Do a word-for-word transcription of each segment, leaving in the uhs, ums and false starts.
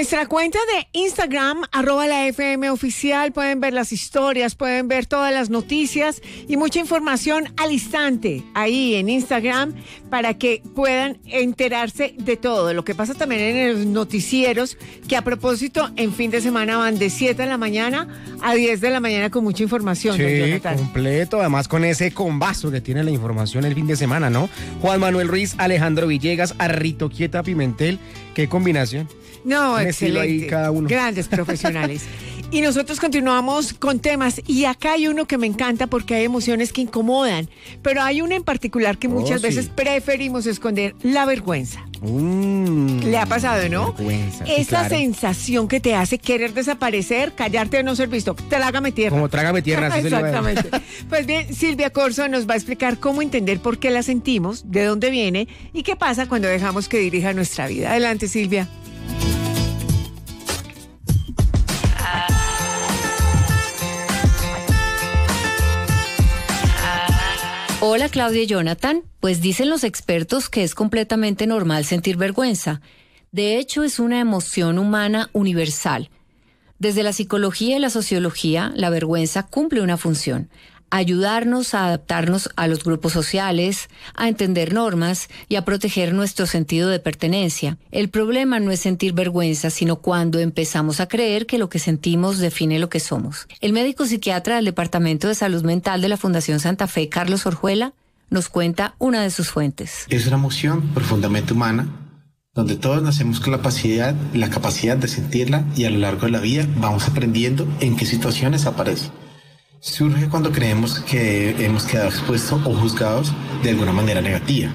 nuestra cuenta de Instagram, arroba la F M oficial, pueden ver las historias, pueden ver todas las noticias y mucha información al instante ahí en Instagram para que puedan enterarse de todo. Lo que pasa también en los noticieros, que a propósito en fin de semana van de siete de la mañana a diez de la mañana con mucha información. Sí, completo, además con ese combazo que tiene la información el fin de semana, ¿no? Juan Manuel Ruiz, Alejandro Villegas, Arrito Quieta Pimentel, qué combinación. No, Un excelente. ahí cada uno. Grandes profesionales. Y nosotros continuamos con temas. Y acá hay uno que me encanta porque hay emociones que incomodan. Pero hay una en particular que muchas oh, sí. veces preferimos esconder: la vergüenza. Mm, Le ha pasado, ¿no? Vergüenza, sí, Esa claro. sensación que te hace querer desaparecer, callarte o no ser visto. Trágame tierra. Como trágame tierra. así se le va a decir. Exactamente. Pues bien, Silvia Corso nos va a explicar cómo entender por qué la sentimos, de dónde viene y qué pasa cuando dejamos que dirija nuestra vida. Adelante, Silvia. Hola Claudia y Jonathan, pues dicen los expertos que es completamente normal sentir vergüenza. De hecho, es una emoción humana universal. Desde la psicología y la sociología, la vergüenza cumple una función: ayudarnos a adaptarnos a los grupos sociales, a entender normas y a proteger nuestro sentido de pertenencia. El problema no es sentir vergüenza, sino cuando empezamos a creer que lo que sentimos define lo que somos. El médico psiquiatra del Departamento de Salud Mental de la Fundación Santa Fe, Carlos Orjuela, nos cuenta una de sus fuentes. Es una emoción profundamente humana, donde todos nacemos con la capacidad, la capacidad de sentirla, y a lo largo de la vida vamos aprendiendo en qué situaciones aparece. Surge cuando creemos que hemos quedado expuestos o juzgados de alguna manera negativa,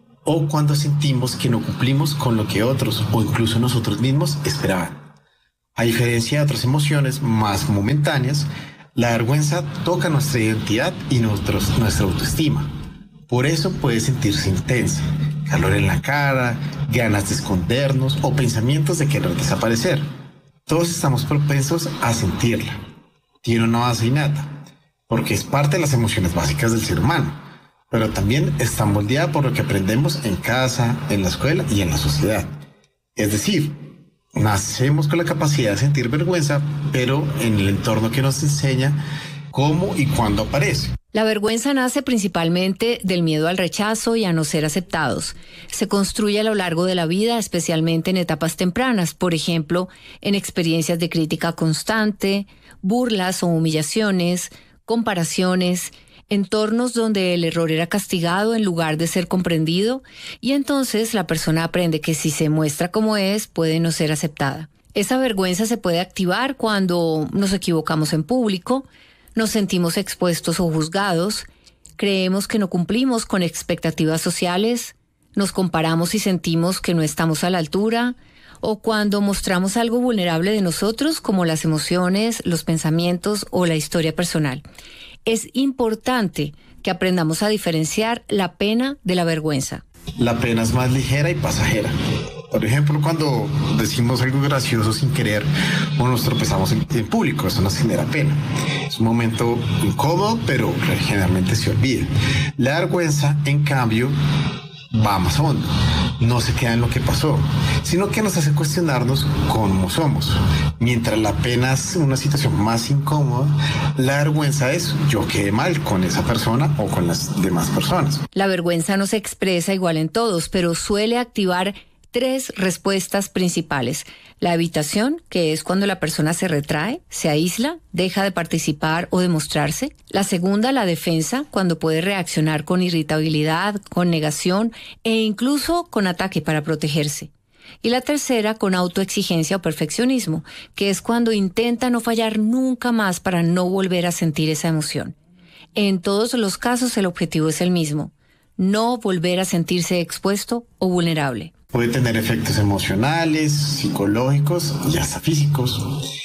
o cuando sentimos que no cumplimos con lo que otros o incluso nosotros mismos esperaban. A diferencia de otras emociones más momentáneas, la vergüenza toca nuestra identidad y nuestros, nuestra autoestima. Por eso puede sentirse intensa, calor en la cara, ganas de escondernos o pensamientos de querer desaparecer. Todos estamos propensos a sentirla. Tiene una base innata, porque es parte de las emociones básicas del ser humano, pero también está moldeada por lo que aprendemos en casa, en la escuela y en la sociedad. Es decir, nacemos con la capacidad de sentir vergüenza, pero en el entorno que nos enseña cómo y cuándo aparece. La vergüenza nace principalmente del miedo al rechazo y a no ser aceptados. Se construye a lo largo de la vida, especialmente en etapas tempranas, por ejemplo, en experiencias de crítica constante, burlas o humillaciones, comparaciones, entornos donde el error era castigado en lugar de ser comprendido, y entonces la persona aprende que si se muestra como es, puede no ser aceptada. Esa vergüenza se puede activar cuando nos equivocamos en público, nos sentimos expuestos o juzgados, creemos que no cumplimos con expectativas sociales, nos comparamos y sentimos que no estamos a la altura, o cuando mostramos algo vulnerable de nosotros, como las emociones, los pensamientos o la historia personal. Es importante que aprendamos a diferenciar la pena de la vergüenza. La pena es más ligera y pasajera. Por ejemplo, cuando decimos algo gracioso sin querer o nos tropezamos en, en público, eso nos genera pena. Es un momento incómodo, pero generalmente se olvida. La vergüenza, en cambio, va más a fondo. No se queda en lo que pasó, sino que nos hace cuestionarnos cómo somos. Mientras la pena es una situación más incómoda, la vergüenza es: yo quedé mal con esa persona o con las demás personas. La vergüenza no se expresa igual en todos, pero suele activar tres respuestas principales. La evitación, que es cuando la persona se retrae, se aísla, deja de participar o de mostrarse. La segunda, la defensa, cuando puede reaccionar con irritabilidad, con negación e incluso con ataque para protegerse. Y la tercera, con autoexigencia o perfeccionismo, que es cuando intenta no fallar nunca más para no volver a sentir esa emoción. En todos los casos el objetivo es el mismo: no volver a sentirse expuesto o vulnerable. Puede tener efectos emocionales, psicológicos y hasta físicos.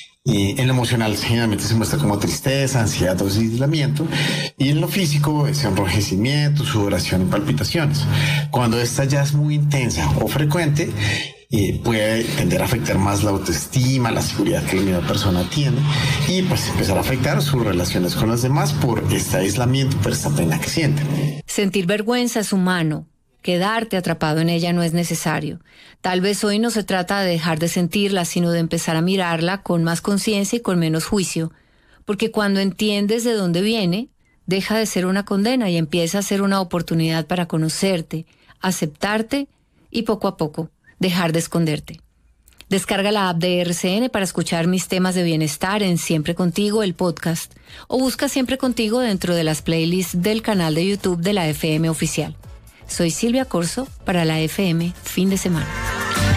Y en lo emocional generalmente se muestra como tristeza, ansiedad o aislamiento, y en lo físico es enrojecimiento, sudoración y palpitaciones. Cuando esta ya es muy intensa o frecuente, eh, puede tender a afectar más la autoestima, la seguridad que la misma persona tiene, y pues empezar a afectar sus relaciones con los demás por este aislamiento, por esta pena que sienten. Sentir vergüenza es humano. quedarte atrapado en ella no es necesario. Tal vez hoy no se trata de dejar de sentirla, sino de empezar a mirarla con más conciencia y con menos juicio. Porque cuando entiendes de dónde viene, deja de ser una condena y empieza a ser una oportunidad para conocerte, aceptarte y poco a poco dejar de esconderte. Descarga la app de R C N para escuchar mis temas de bienestar en Siempre Contigo, el podcast, o busca Siempre Contigo dentro de las playlists del canal de YouTube de la F M Oficial. Soy Silvia Corso para la F M Fin de Semana.